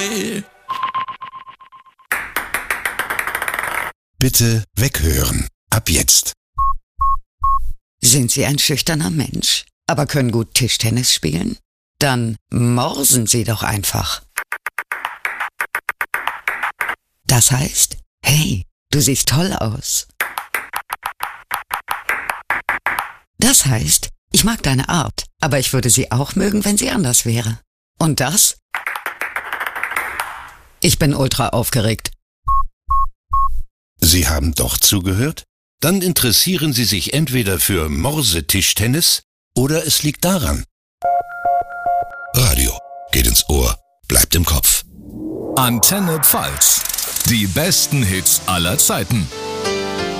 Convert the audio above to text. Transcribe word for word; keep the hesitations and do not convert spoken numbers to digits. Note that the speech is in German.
Hey. Bitte weghören. Ab jetzt. Sind Sie ein schüchterner Mensch, aber können gut Tischtennis spielen? Dann morsen Sie doch einfach. Das heißt, hey, du siehst toll aus. Das heißt, ich mag deine Art, aber ich würde sie auch mögen, wenn sie anders wäre. Und das? Ich bin ultra aufgeregt. Sie haben doch zugehört? Dann interessieren Sie sich entweder für Morsetischtennis oder es liegt daran. Radio geht ins Ohr, bleibt im Kopf. Antenne Pfalz. Die besten Hits aller Zeiten.